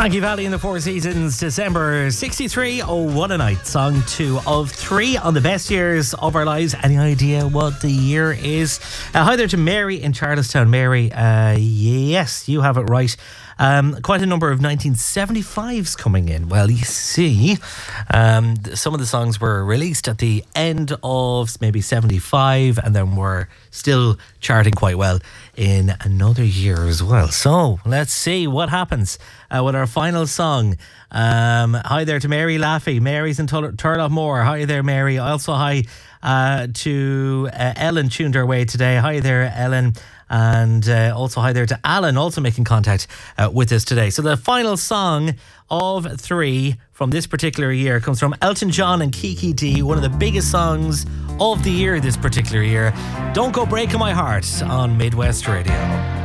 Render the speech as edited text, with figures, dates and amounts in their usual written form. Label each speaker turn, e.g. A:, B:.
A: Frankie Valli in the Four Seasons, December 63. Oh, what a night. Song 2 of 3 on the best years of our lives. Any idea what the year is? Hi there to Mary in Charlestown. Mary, yes, you have it right. Quite a number of 1975s coming in. Well, you see, some of the songs were released at the end of maybe 75 and then were still charting quite well in another year as well. So let's see what happens with our final song. Hi there to Mary Laffey. Mary's in Turlough. Hi there, Mary. Also hi to Ellen, tuned our way today. Hi there, Ellen. And also hi there to Alan, also making contact with us today. So the final song of 3 from this particular year comes from Elton John and Kiki D, one of the biggest songs of the year this particular year. Don't Go Breaking My Heart on Midwest Radio.